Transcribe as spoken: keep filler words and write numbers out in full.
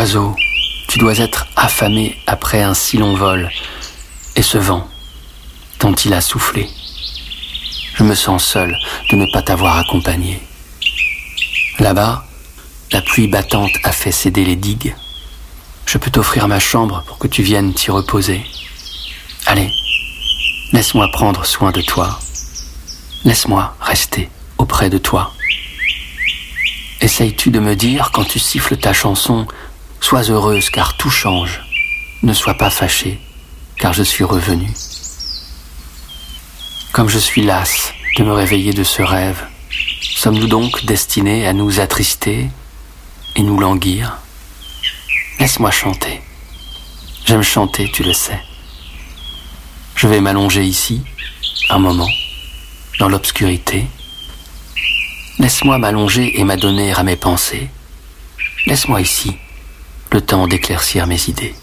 Oiseau, tu dois être affamé après un si long vol, et ce vent, dont il a soufflé. Je me sens seul de ne pas t'avoir accompagné. Là-bas, la pluie battante a fait céder les digues. Je peux t'offrir ma chambre pour que tu viennes t'y reposer. Allez, laisse-moi prendre soin de toi. Laisse-moi rester auprès de toi. Essayes-tu de me dire, quand tu siffles ta chanson, sois heureuse car tout change. Ne sois pas fâchée car je suis revenu. Comme je suis lasse de me réveiller de ce rêve, sommes-nous donc destinés à nous attrister et nous languir? Laisse-moi chanter. J'aime chanter, tu le sais. Je vais m'allonger ici, un moment, dans l'obscurité. Laisse-moi m'allonger et m'adonner à mes pensées. Laisse-moi ici, le temps d'éclaircir mes idées.